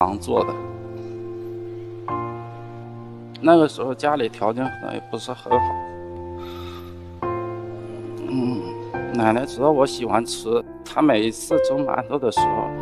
常做的。那个时候家里条件可能也不是很好，奶奶知道我喜欢吃，她每一次蒸馒头的时候，